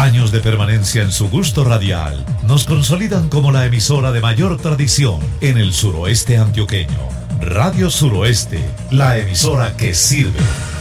Años de permanencia en su gusto radial nos consolidan como la emisora de mayor tradición en el suroeste antioqueño. Radio Suroeste, la emisora que sirve.